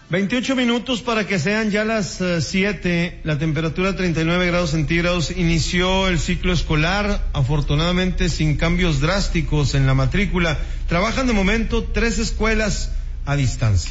28 minutos para que sean ya las 7, la temperatura 39 grados centígrados, inició el ciclo escolar, afortunadamente sin cambios drásticos en la matrícula. Trabajan de momento 3 escuelas a distancia.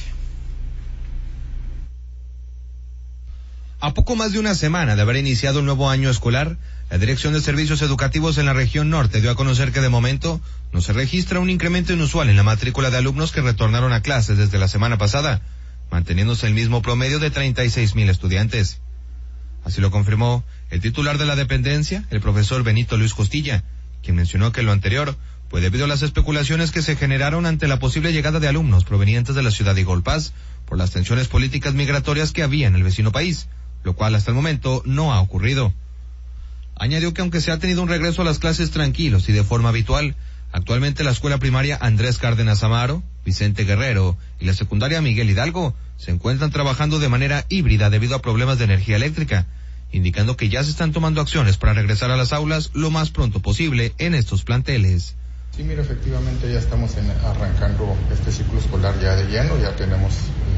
A poco más de una semana de haber iniciado el nuevo año escolar, la Dirección de Servicios Educativos en la región norte dio a conocer que de momento no se registra un incremento inusual en la matrícula de alumnos que retornaron a clases desde la semana pasada, manteniéndose el mismo promedio de 36,000 estudiantes. Así lo confirmó el titular de la dependencia, el profesor Benito Luis Costilla, quien mencionó que lo anterior fue debido a las especulaciones que se generaron ante la posible llegada de alumnos provenientes de la ciudad de Igolpaz por las tensiones políticas migratorias que había en el vecino país, lo cual hasta el momento no ha ocurrido. Añadió que aunque se ha tenido un regreso a las clases tranquilos y de forma habitual, actualmente la escuela primaria Andrés Cárdenas Amaro, Vicente Guerrero y la secundaria Miguel Hidalgo se encuentran trabajando de manera híbrida debido a problemas de energía eléctrica, indicando que ya se están tomando acciones para regresar a las aulas lo más pronto posible en estos planteles. Sí, mira, efectivamente ya estamos arrancando este ciclo escolar ya de lleno, ya tenemos,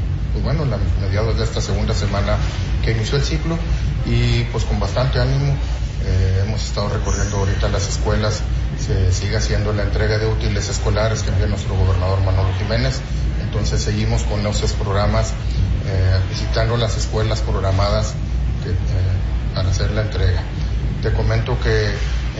la mediados de esta segunda semana que inició el ciclo y pues con bastante ánimo. Hemos estado recorriendo ahorita las escuelas, se sigue haciendo la entrega de útiles escolares que envía nuestro gobernador Manolo Jiménez, entonces seguimos con esos programas, visitando las escuelas programadas para hacer la entrega. Te comento que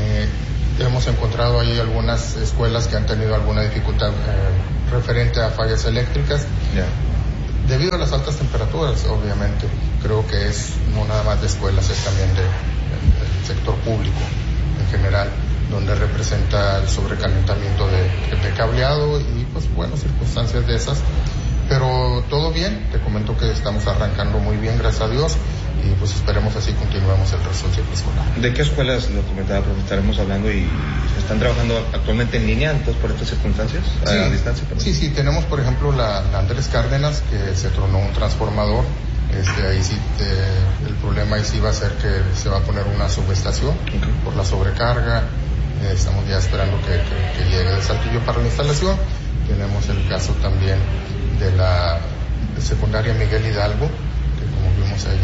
hemos encontrado ahí algunas escuelas que han tenido alguna dificultad referente a fallas eléctricas, debido a las altas temperaturas, obviamente. Creo que es no nada más de escuelas, es también del sector público en general, donde representa el sobrecalentamiento de cableado y circunstancias de esas. Pero todo bien, te comento que estamos arrancando muy bien, gracias a Dios, y pues esperemos así continuemos el resto del ciclo escolar. ¿De qué escuelas, lo comentaba, profe, estaremos hablando y se están trabajando actualmente en línea, entonces por estas circunstancias, sí, a distancia? Sí, tenemos por ejemplo la Andrés Cárdenas, que se tronó un transformador, ahí sí, el problema ahí sí va a ser que se va a poner una subestación por la sobrecarga. Estamos ya esperando que llegue de Saltillo para la instalación. Tenemos el caso también de la secundaria Miguel Hidalgo, que como vimos ahí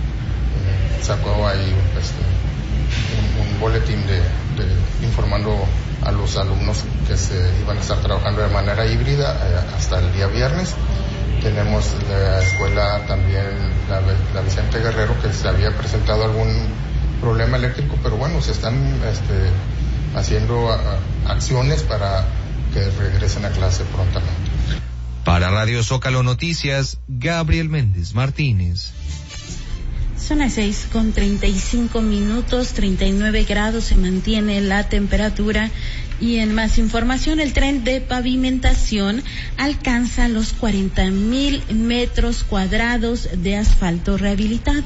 sacó ahí un boletín informando a los alumnos que se iban a estar trabajando de manera híbrida hasta el día viernes. Tenemos la escuela también, la Vicente Guerrero, que se había presentado algún problema eléctrico, pero se están haciendo acciones para que regresen a clase prontamente. Para Radio Zócalo Noticias, Gabriel Méndez Martínez. Son las 6:35, 39 grados se mantiene la temperatura. Y en más información, el tren de pavimentación alcanza los 40,000 metros cuadrados de asfalto rehabilitado.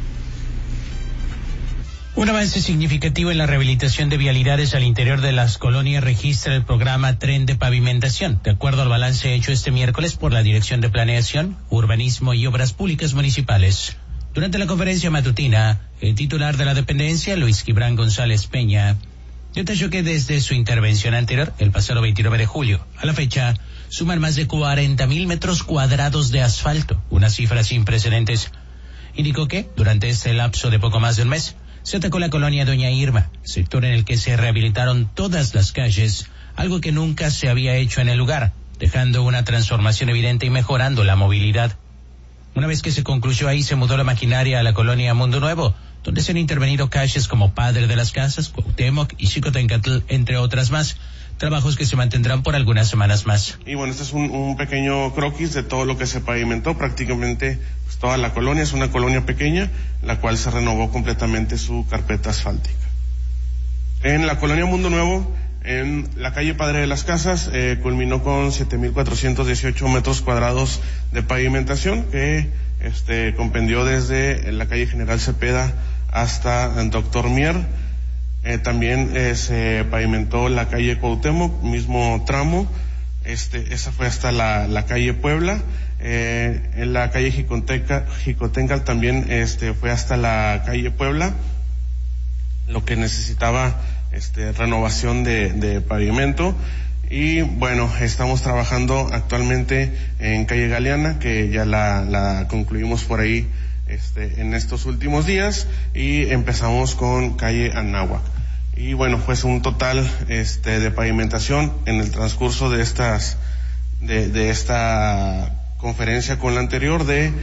Un avance significativo en la rehabilitación de vialidades al interior de las colonias registra el programa Tren de Pavimentación, de acuerdo al balance hecho este miércoles por la Dirección de Planeación, Urbanismo y Obras Públicas Municipales. Durante la conferencia matutina, el titular de la dependencia, Luis Gibran González Peña, detalló que desde su intervención anterior, el pasado 29 de julio, a la fecha, suman más de 40,000 metros cuadrados de asfalto, una cifra sin precedentes. Indicó que, durante este lapso de poco más de un mes, se atacó la colonia Doña Irma, sector en el que se rehabilitaron todas las calles, algo que nunca se había hecho en el lugar, dejando una transformación evidente y mejorando la movilidad. Una vez que se concluyó ahí, se mudó la maquinaria a la colonia Mundo Nuevo, donde se han intervenido calles como Padre de las Casas, Cuauhtémoc y Xicotencatl, entre otras más, trabajos que se mantendrán por algunas semanas más. Y este es un pequeño croquis de todo lo que se pavimentó, prácticamente toda la colonia, es una colonia pequeña, la cual se renovó completamente su carpeta asfáltica. En la colonia Mundo Nuevo, en la calle Padre de las Casas, culminó con 7,418 metros cuadrados de pavimentación, que compendió desde la calle General Cepeda hasta el Doctor Mier. También se pavimentó la calle Cuauhtémoc, mismo tramo, esa fue hasta la calle Puebla. En la calle Xicotencal también fue hasta la calle Puebla, lo que necesitaba renovación de pavimento. Y bueno, estamos trabajando actualmente en calle Galeana, que ya la concluimos por ahí en estos últimos días, y empezamos con calle Anáhuac. Y bueno, pues un total de pavimentación en el transcurso de esta conferencia con la anterior de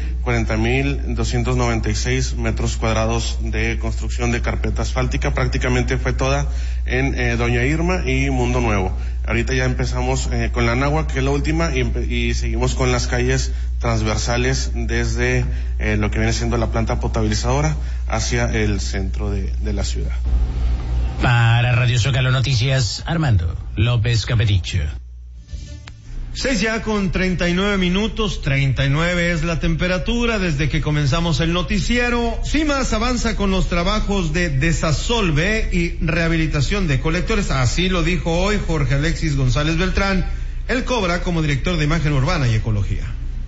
40,296 metros cuadrados de construcción de carpeta asfáltica. Prácticamente fue toda en Doña Irma y Mundo Nuevo. Ahorita ya empezamos con la Anáhuac, que es la última, y seguimos con las calles transversales desde lo que viene siendo la planta potabilizadora hacia el centro de la ciudad. Para Radio Zócalo Noticias, Armando López Capedicho. 6 ya con 39 minutos, 39 es la temperatura desde que comenzamos el noticiero. CIMAS avanza con los trabajos de desasolve y rehabilitación de colectores. Así lo dijo hoy Jorge Alexis González Beltrán, el Cobra, como director de Imagen Urbana y Ecología.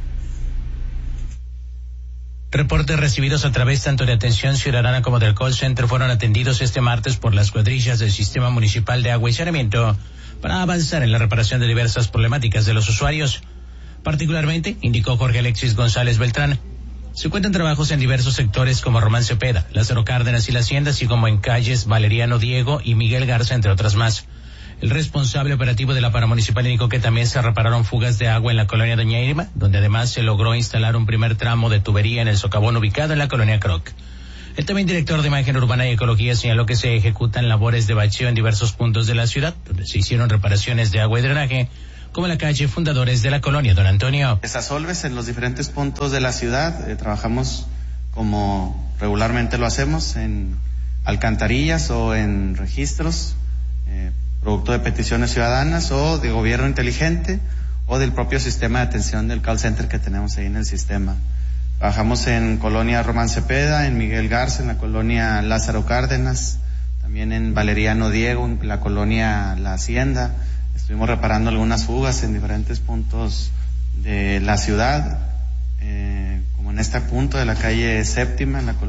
Reportes recibidos a través tanto de Atención Ciudadana como del call center fueron atendidos este martes por las cuadrillas del Sistema Municipal de Agua y Saneamiento para avanzar en la reparación de diversas problemáticas de los usuarios. Particularmente, indicó Jorge Alexis González Beltrán, se cuentan trabajos en diversos sectores como Román Cepeda, Lázaro Cárdenas y La Hacienda, así como en calles Valeriano Diego y Miguel Garza, entre otras más. El responsable operativo de la Paramunicipal indicó que también se repararon fugas de agua en la colonia Doña Irma, donde además se logró instalar un primer tramo de tubería en el socavón ubicado en la colonia Croc. El también director de Imagen Urbana y Ecología señaló que se ejecutan labores de bacheo en diversos puntos de la ciudad, donde se hicieron reparaciones de agua y drenaje, como en la calle Fundadores de la colonia Don Antonio. Desasolves en los diferentes puntos de la ciudad. Trabajamos como regularmente lo hacemos, en alcantarillas o en registros, producto de peticiones ciudadanas o de gobierno inteligente o del propio sistema de atención del call center que tenemos ahí en el sistema. Trabajamos en colonia Román Cepeda, en Miguel Garza, en la colonia Lázaro Cárdenas, también en Valeriano Diego, en la colonia La Hacienda. Estuvimos reparando algunas fugas en diferentes puntos de la ciudad, como en este punto de la calle Séptima, en la colonia